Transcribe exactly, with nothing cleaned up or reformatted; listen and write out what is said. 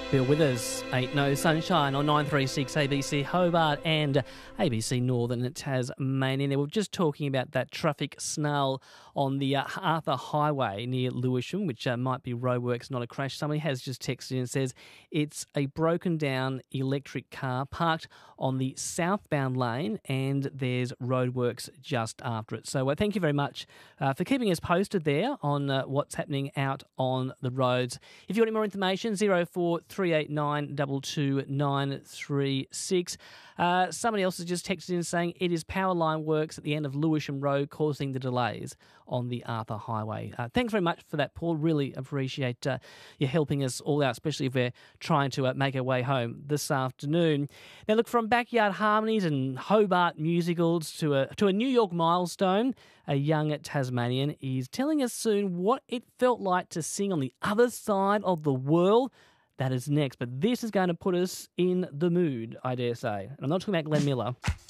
Bill Withers, Ain't No Sunshine on nine three six A B C Hobart and A B C Northern Tasmania. Now, we're just talking about that traffic snarl on the uh, Arthur Highway near Lewisham, which uh, might be roadworks, not a crash. Somebody has just texted in and says it's a broken down electric car parked on the southbound lane and there's roadworks just after it. So uh, thank you very much uh, for keeping us posted there on uh, what's happening out on the roads. If you want any more information, zero four three eight nine two two nine three six. Uh, somebody else has just texted in saying it is power line works at the end of Lewisham Road causing the delays on the Arthur Highway. Uh, thanks very much for that, Paul. Really appreciate uh, you helping us all out, especially if we're trying to uh, make our way home this afternoon. Now, look, from backyard harmonies and Hobart musicals to a to a New York milestone, a young Tasmanian is telling us soon what it felt like to sing on the other side of the world. That is next, but this is going to put us in the mood, I dare say. And I'm not talking about Glenn Miller.